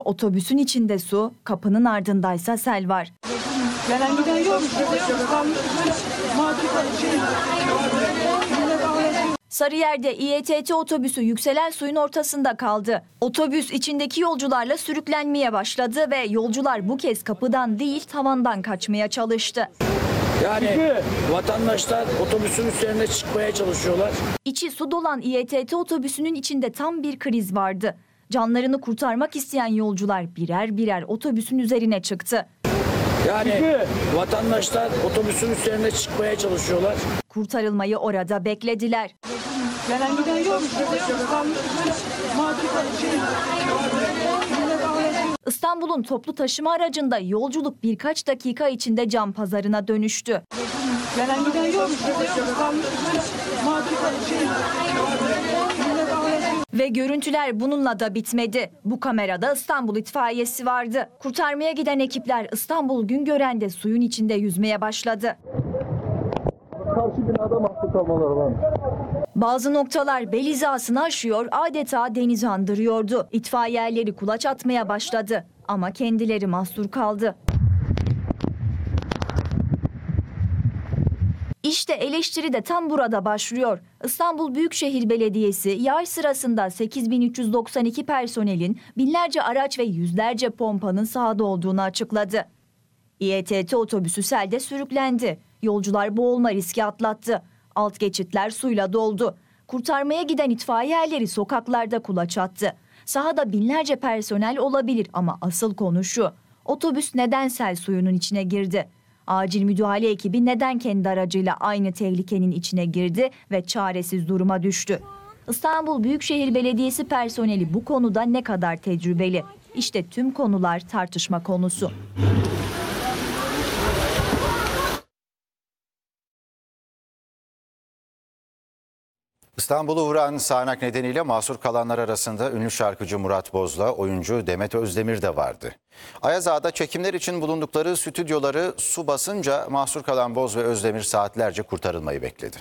Otobüsün içinde su, kapının ardındaysa sel var. Gelen giden yok. Sarıyer'de İETT otobüsü yükselen suyun ortasında kaldı. Otobüs içindeki yolcularla sürüklenmeye başladı ve yolcular bu kez kapıdan değil tavandan kaçmaya çalıştı. Yani vatandaşlar otobüsün üzerine çıkmaya çalışıyorlar. İçi su dolan İETT otobüsünün içinde tam bir kriz vardı. Canlarını kurtarmak isteyen yolcular birer birer otobüsün üzerine çıktı. Yani vatandaşlar otobüsün üzerine çıkmaya çalışıyorlar. Kurtarılmayı orada beklediler. Gelen giden yok. İstanbul'un toplu taşıma aracında yolculuk birkaç dakika içinde can pazarına dönüştü. Gelen giden yok. Ve görüntüler bununla da bitmedi. Bu kamerada İstanbul itfaiyesi vardı. Kurtarmaya giden ekipler İstanbul Güngören'de suyun içinde yüzmeye başladı. Karşı binada mahsur kalmaları var. Bazı noktalar bel hizasını aşıyor, adeta denizi andırıyordu. İtfaiyeleri kulaç atmaya başladı ama kendileri mahsur kaldı. İşte eleştiri de tam burada başlıyor. İstanbul Büyükşehir Belediyesi yağış sırasında 8.392 personelin binlerce araç ve yüzlerce pompanın sahada olduğunu açıkladı. İETT otobüsü selde sürüklendi. Yolcular boğulma riski atlattı. Alt geçitler suyla doldu. Kurtarmaya giden itfaiyeleri sokaklarda kulaç attı. Sahada binlerce personel olabilir ama asıl konu şu: otobüs neden sel suyunun içine girdi? Acil müdahale ekibi neden kendi aracıyla aynı tehlikenin içine girdi ve çaresiz duruma düştü? İstanbul Büyükşehir Belediyesi personeli bu konuda ne kadar tecrübeli? İşte tüm konular tartışma konusu. İstanbul'u vuran sağanak nedeniyle mahsur kalanlar arasında ünlü şarkıcı Murat Boz'la oyuncu Demet Özdemir de vardı. Ayaz Ağa'da çekimler için bulundukları stüdyoları su basınca mahsur kalan Boz ve Özdemir saatlerce kurtarılmayı bekledi.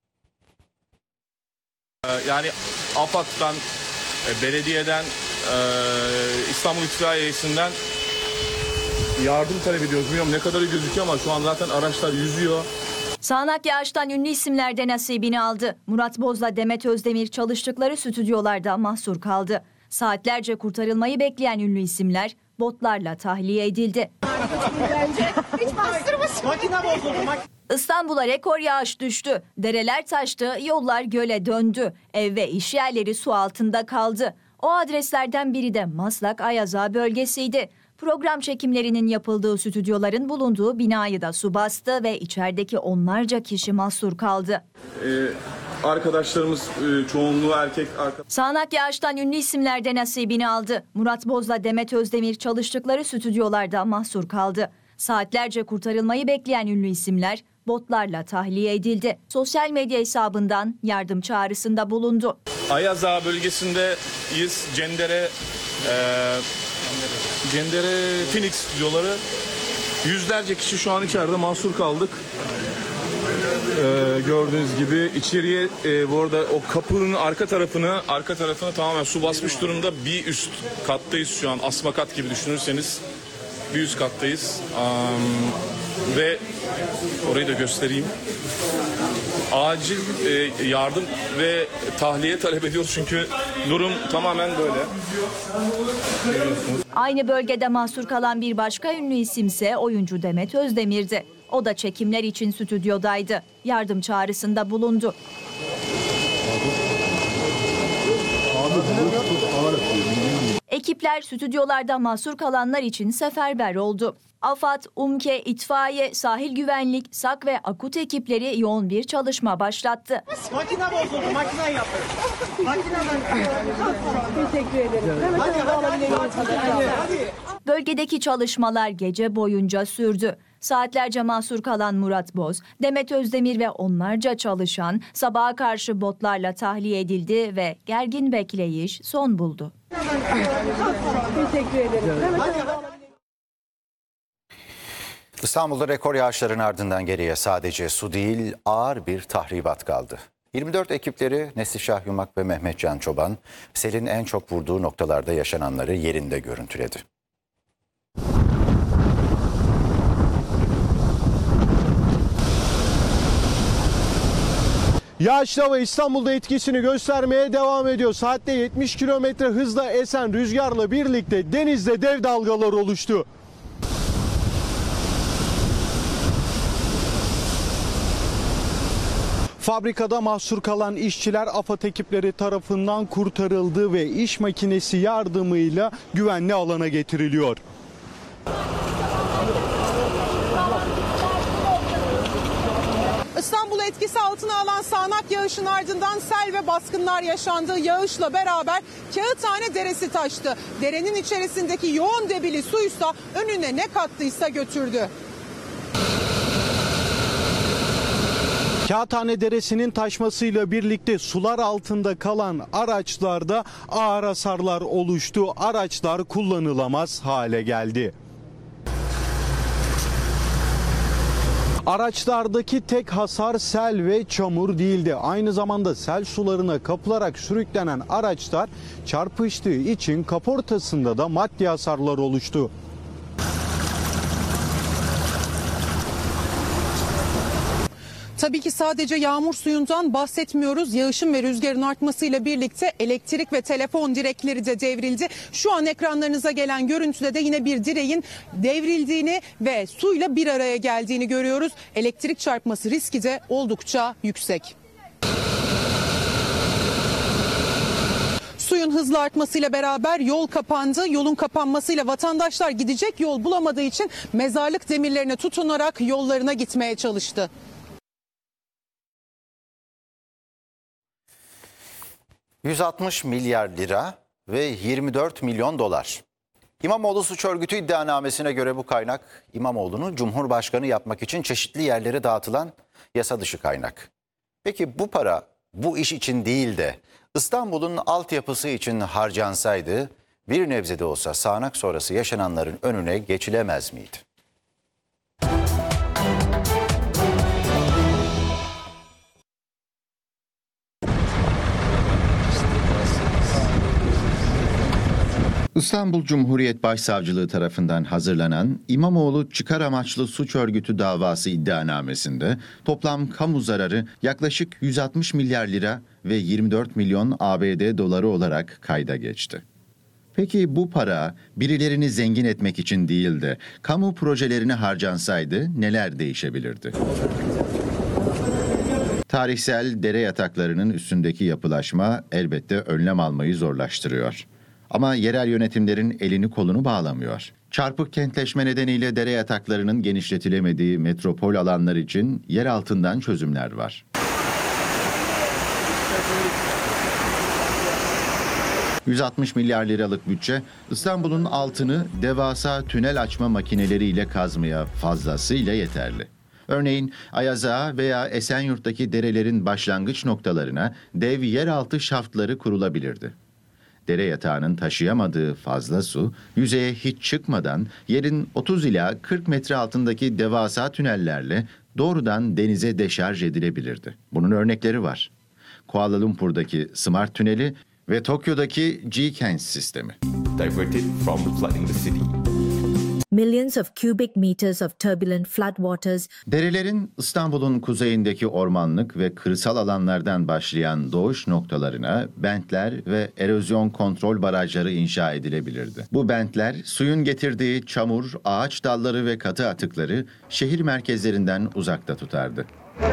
Yani AFAD'dan, belediyeden, İstanbul İtfaiyesi'nden yardım talep ediyoruz. Bilmiyorum ne kadarı gözüküyor ama şu an zaten araçlar yüzüyor. Sağanak yağıştan ünlü isimler de nasibini aldı. Murat Boz'la Demet Özdemir çalıştıkları stüdyolarda mahsur kaldı. Saatlerce kurtarılmayı bekleyen ünlü isimler botlarla tahliye edildi. İstanbul'a rekor yağış düştü. Dereler taştı, yollar göle döndü. Ev ve iş yerleri su altında kaldı. O adreslerden biri de Maslak Ayaz Ağa bölgesiydi. Program çekimlerinin yapıldığı stüdyoların bulunduğu binayı da su bastı ve içerideki onlarca kişi mahsur kaldı. Arkadaşlarımız çoğunluğu erkek. Sağanak yağıştan ünlü isimler de nasibini aldı. Murat Boz'la Demet Özdemir çalıştıkları stüdyolarda mahsur kaldı. Saatlerce kurtarılmayı bekleyen ünlü isimler botlarla tahliye edildi. Sosyal medya hesabından yardım çağrısında bulundu. Ayaz Ağa bölgesindeyiz. Cendere Phoenix stüdyoları. Yüzlerce kişi şu an içeride mahsur kaldık. Gördüğünüz gibi içeriye bu arada o kapının arka tarafını tamamen su basmış durumda. Bir üst kattayız şu an. Asma kat gibi düşünürseniz bir üst kattayız. Ve orayı da göstereyim. Acil yardım ve tahliye talep ediyoruz çünkü durum tamamen böyle. Aynı bölgede mahsur kalan bir başka ünlü isimse oyuncu Demet Özdemir'di. O da çekimler için stüdyodaydı. Yardım çağrısında bulundu. Ekipler stüdyolarda mahsur kalanlar için seferber oldu. AFAD, UMKE, itfaiye, sahil güvenlik, SAK ve AKUT ekipleri yoğun bir çalışma başlattı. Makine bozuldu, makine yapın. Teşekkür ederim. Bölgedeki çalışmalar gece boyunca sürdü. Saatlerce mahsur kalan Murat Boz, Demet Özdemir ve onlarca çalışan sabaha karşı botlarla tahliye edildi ve gergin bekleyiş son buldu. Teşekkür ederim. İstanbul'da rekor yağışların ardından geriye sadece su değil ağır bir tahribat kaldı. 24 ekipleri Neslişah Yumak ve Mehmetcan Çoban, selin en çok vurduğu noktalarda yaşananları yerinde görüntüledi. Yağışlı hava İstanbul'da etkisini göstermeye devam ediyor. Saatte 70 kilometre hızla esen rüzgarla birlikte denizde dev dalgalar oluştu. Fabrikada mahsur kalan işçiler AFAD ekipleri tarafından kurtarıldı ve iş makinesi yardımıyla güvenli alana getiriliyor. İstanbul'u etkisi altına alan sağanak yağışın ardından sel ve baskınlar yaşandı. Yağışla beraber Kağıthane Deresi taştı. Derenin içerisindeki yoğun debili suysa önüne ne kattıysa götürdü. Kağıthane Deresi'nin taşmasıyla birlikte sular altında kalan araçlarda ağır hasarlar oluştu. Araçlar kullanılamaz hale geldi. Araçlardaki tek hasar sel ve çamur değildi. Aynı zamanda sel sularına kapılarak sürüklenen araçlar çarpıştığı için kaportasında da maddi hasarlar oluştu. Tabii ki sadece yağmur suyundan bahsetmiyoruz. Yağışın ve rüzgarın artmasıyla birlikte elektrik ve telefon direkleri de devrildi. Şu an ekranlarınıza gelen görüntüde de yine bir direğin devrildiğini ve suyla bir araya geldiğini görüyoruz. Elektrik çarpması riski de oldukça yüksek. Suyun hızla artmasıyla beraber yol kapandı. Yolun kapanmasıyla vatandaşlar gidecek yol bulamadığı için mezarlık demirlerine tutunarak yollarına gitmeye çalıştı. $160 milyar ve 24 milyon dolar. İmamoğlu suç örgütü iddianamesine göre bu kaynak İmamoğlu'nu Cumhurbaşkanı yapmak için çeşitli yerlere dağıtılan yasa dışı kaynak. Peki bu para bu iş için değil de İstanbul'un altyapısı için harcansaydı bir nebze de olsa sağanak sonrası yaşananların önüne geçilemez miydi? İstanbul Cumhuriyet Başsavcılığı tarafından hazırlanan İmamoğlu çıkar amaçlı suç örgütü davası iddianamesinde toplam kamu zararı yaklaşık 160 milyar lira ve 24 milyon ABD doları olarak kayda geçti. Peki bu para birilerini zengin etmek için değil de kamu projelerine harcansaydı neler değişebilirdi? Tarihsel dere yataklarının üstündeki yapılaşma elbette önlem almayı zorlaştırıyor. Ama yerel yönetimlerin elini kolunu bağlamıyor. Çarpık kentleşme nedeniyle dere yataklarının genişletilemediği metropol alanlar için yer altından çözümler var. $160 milyar liralık bütçe İstanbul'un altını devasa tünel açma makineleriyle kazmaya fazlasıyla yeterli. Örneğin Ayaz Ağa veya Esenyurt'taki derelerin başlangıç noktalarına dev yeraltı şaftları kurulabilirdi. Dere yatağının taşıyamadığı fazla su yüzeye hiç çıkmadan yerin 30 ila 40 metre altındaki devasa tünellerle doğrudan denize deşarj edilebilirdi. Bunun örnekleri var. Kuala Lumpur'daki Smart Tüneli ve Tokyo'daki G-Kens sistemi. Diverted from flooding the city. Millions of cubic meters of turbulent floodwaters. Derelerin İstanbul'un kuzeyindeki ormanlık ve kırsal alanlardan başlayan doğuş noktalarına bentler ve erozyon kontrol barajları inşa edilebilirdi. Bu bentler suyun getirdiği çamur, ağaç dalları ve katı atıkları şehir merkezlerinden uzakta tutardı.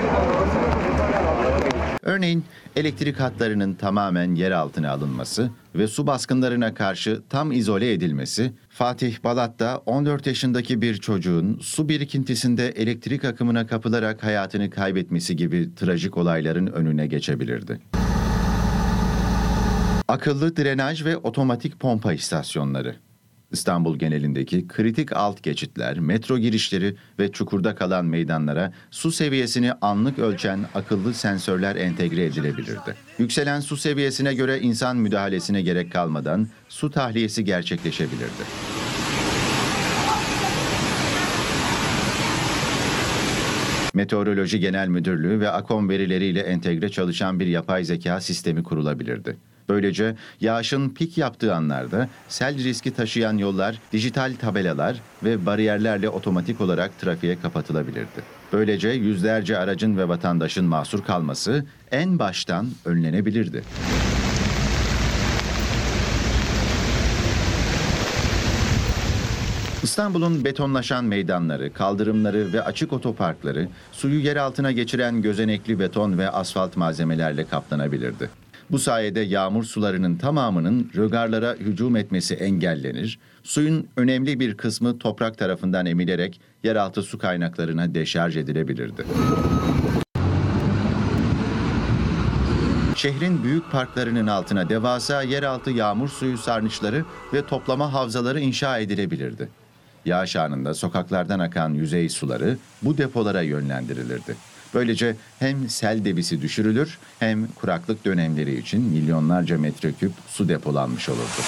Örneğin elektrik hatlarının tamamen yer altına alınması ve su baskınlarına karşı tam izole edilmesi, Fatih Balat'ta 14 yaşındaki bir çocuğun su birikintisinde elektrik akımına kapılarak hayatını kaybetmesi gibi trajik olayların önüne geçebilirdi. Akıllı drenaj ve otomatik pompa istasyonları. İstanbul genelindeki kritik alt geçitler, metro girişleri ve çukurda kalan meydanlara su seviyesini anlık ölçen akıllı sensörler entegre edilebilirdi. Yükselen su seviyesine göre insan müdahalesine gerek kalmadan su tahliyesi gerçekleşebilirdi. Meteoroloji Genel Müdürlüğü ve AKOM verileriyle entegre çalışan bir yapay zeka sistemi kurulabilirdi. Böylece yağışın pik yaptığı anlarda sel riski taşıyan yollar, dijital tabelalar ve bariyerlerle otomatik olarak trafiğe kapatılabilirdi. Böylece yüzlerce aracın ve vatandaşın mahsur kalması en baştan önlenebilirdi. İstanbul'un betonlaşan meydanları, kaldırımları ve açık otoparkları suyu yer altına geçiren gözenekli beton ve asfalt malzemelerle kaplanabilirdi. Bu sayede yağmur sularının tamamının rögarlara hücum etmesi engellenir, suyun önemli bir kısmı toprak tarafından emilerek yeraltı su kaynaklarına deşarj edilebilirdi. Şehrin büyük parklarının altına devasa yeraltı yağmur suyu sarnıçları ve toplama havzaları inşa edilebilirdi. Yağış anında sokaklardan akan yüzey suları bu depolara yönlendirilirdi. Böylece hem sel debisi düşürülür hem kuraklık dönemleri için milyonlarca metreküp su depolanmış olurdu.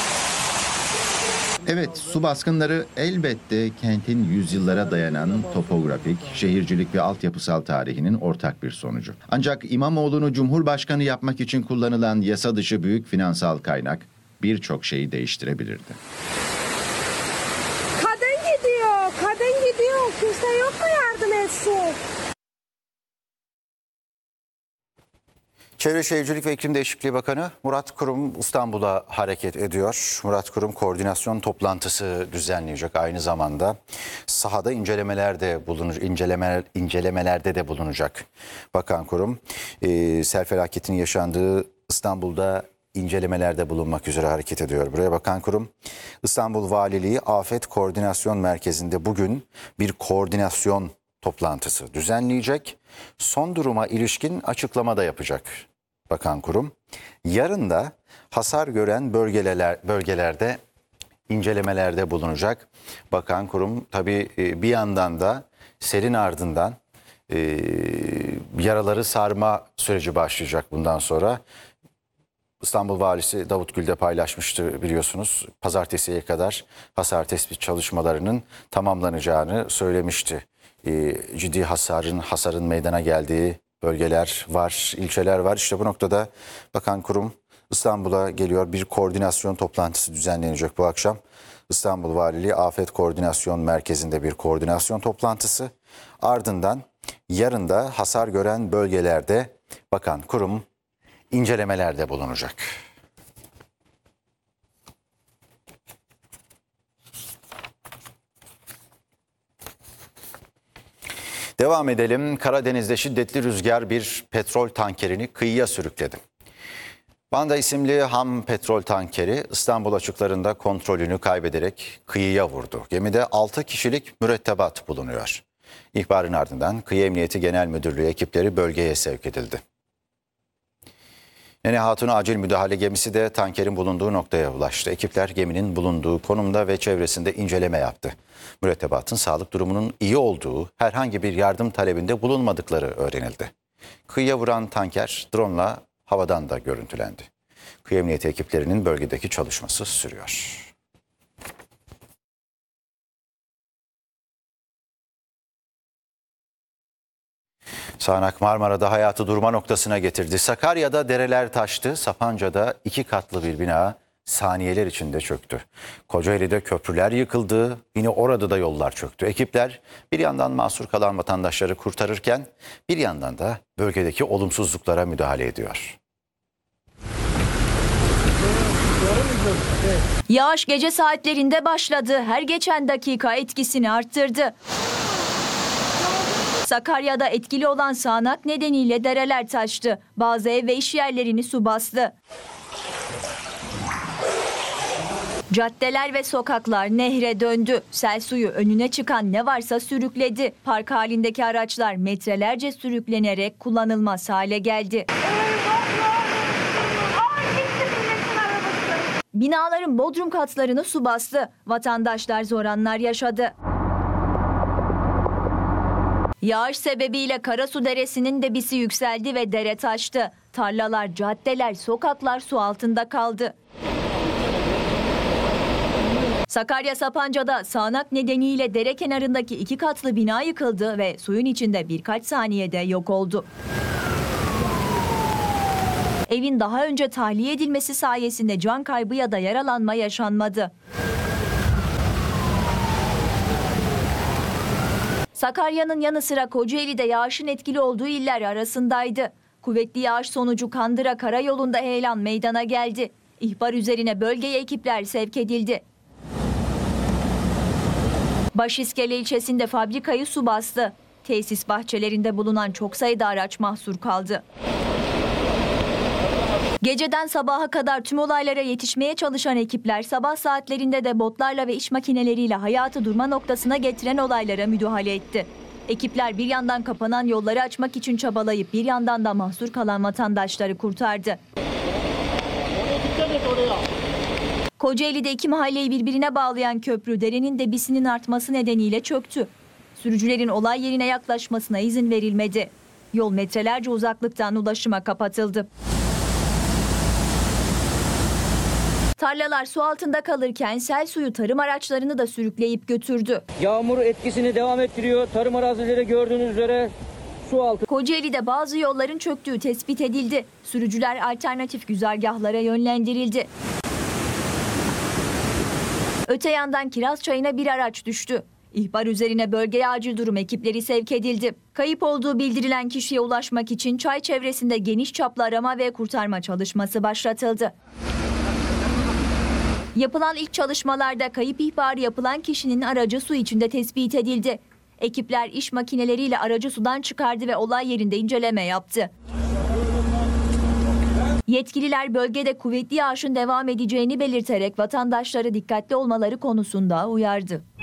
Evet, su baskınları elbette kentin yüzyıllara dayanan topografik, şehircilik ve altyapısal tarihinin ortak bir sonucu. Ancak İmamoğlu'nu Cumhurbaşkanı yapmak için kullanılan yasa dışı büyük finansal kaynak birçok şeyi değiştirebilirdi. Kadın gidiyor. Kimse yok mu yardım etsin? Çevre Şehircilik ve İklim Değişikliği Bakanı Murat Kurum İstanbul'a hareket ediyor. Murat Kurum koordinasyon toplantısı düzenleyecek. Aynı zamanda sahada incelemelerde de bulunacak. Bakan Kurum sel felaketinin yaşandığı İstanbul'da incelemelerde bulunmak üzere hareket ediyor. Buraya Bakan Kurum, İstanbul Valiliği Afet Koordinasyon Merkezi'nde bugün bir koordinasyon toplantısı düzenleyecek. Son duruma ilişkin açıklama da yapacak Bakan Kurum. Yarın da hasar gören bölgelerde incelemelerde bulunacak. Bakan Kurum tabii bir yandan da selin ardından yaraları sarma süreci başlayacak bundan sonra. İstanbul Valisi Davut Gül de paylaşmıştı biliyorsunuz. Pazartesiye kadar hasar tespit çalışmalarının tamamlanacağını söylemişti. Ciddi hasarın meydana geldiği bölgeler var, ilçeler var. İşte bu noktada Bakan Kurum İstanbul'a geliyor. Bir koordinasyon toplantısı düzenlenecek bu akşam. İstanbul Valiliği Afet Koordinasyon Merkezi'nde bir koordinasyon toplantısı. Ardından yarın da hasar gören bölgelerde Bakan Kurum incelemelerde bulunacak. Devam edelim. Karadeniz'de şiddetli rüzgar bir petrol tankerini kıyıya sürükledi. Vanda isimli ham petrol tankeri İstanbul açıklarında kontrolünü kaybederek kıyıya vurdu. Gemide 6 kişilik mürettebat bulunuyor. İhbarın ardından Kıyı Emniyeti Genel Müdürlüğü ekipleri bölgeye sevk edildi. Nene Hatun acil müdahale gemisi de tankerin bulunduğu noktaya ulaştı. Ekipler geminin bulunduğu konumda ve çevresinde inceleme yaptı. Mürettebatın sağlık durumunun iyi olduğu, herhangi bir yardım talebinde bulunmadıkları öğrenildi. Kıyıya vuran tanker drone'la havadan da görüntülendi. Kıyı Emniyeti ekiplerinin bölgedeki çalışması sürüyor. Sağanak Marmara'da hayatı durma noktasına getirdi. Sakarya'da dereler taştı. Sapanca'da 2 katlı bir bina saniyeler içinde çöktü. Kocaeli'de köprüler yıkıldı. Yine orada da yollar çöktü. Ekipler bir yandan mahsur kalan vatandaşları kurtarırken bir yandan da bölgedeki olumsuzluklara müdahale ediyor. Yağış gece saatlerinde başladı. Her geçen dakika etkisini arttırdı. Sakarya'da etkili olan sağanak nedeniyle dereler taştı. Bazı ev ve iş yerlerini su bastı. Caddeler ve sokaklar nehre döndü. Sel suyu önüne çıkan ne varsa sürükledi. Park halindeki araçlar metrelerce sürüklenerek kullanılmaz hale geldi. Binaların bodrum katlarını su bastı. Vatandaşlar zor anlar yaşadı. Yağış sebebiyle Karasu Deresi'nin debisi yükseldi ve dere taştı. Tarlalar, caddeler, sokaklar su altında kaldı. Sakarya Sapanca'da sağanak nedeniyle dere kenarındaki 2 katlı bina yıkıldı ve suyun içinde birkaç saniyede yok oldu. Evin daha önce tahliye edilmesi sayesinde can kaybı ya da yaralanma yaşanmadı. Sakarya'nın yanı sıra Kocaeli de yağışın etkili olduğu iller arasındaydı. Kuvvetli yağış sonucu Kandıra Karayolu'nda heyelan meydana geldi. İhbar üzerine bölgeye ekipler sevk edildi. Başiskele ilçesinde fabrikayı su bastı. Tesis bahçelerinde bulunan çok sayıda araç mahsur kaldı. Geceden sabaha kadar tüm olaylara yetişmeye çalışan ekipler sabah saatlerinde de botlarla ve iş makineleriyle hayatı durma noktasına getiren olaylara müdahale etti. Ekipler bir yandan kapanan yolları açmak için çabalayıp bir yandan da mahsur kalan vatandaşları kurtardı. Kocaeli'de 2 mahalleyi birbirine bağlayan köprü derenin debisinin artması nedeniyle çöktü. Sürücülerin olay yerine yaklaşmasına izin verilmedi. Yol metrelerce uzaklıktan ulaşıma kapatıldı. Tarlalar su altında kalırken sel suyu tarım araçlarını da sürükleyip götürdü. Yağmur etkisini devam ettiriyor. Tarım arazileri gördüğünüz üzere su altı. Kocaeli'de bazı yolların çöktüğü tespit edildi. Sürücüler alternatif güzergahlara yönlendirildi. Öte yandan Kirazçayı'na bir araç düştü. İhbar üzerine bölgeye acil durum ekipleri sevk edildi. Kayıp olduğu bildirilen kişiye ulaşmak için çay çevresinde geniş çaplı arama ve kurtarma çalışması başlatıldı. Yapılan ilk çalışmalarda kayıp ihbarı yapılan kişinin aracı su içinde tespit edildi. Ekipler iş makineleriyle aracı sudan çıkardı ve olay yerinde inceleme yaptı. Yetkililer bölgede kuvvetli yağışın devam edeceğini belirterek vatandaşları dikkatli olmaları konusunda uyardı.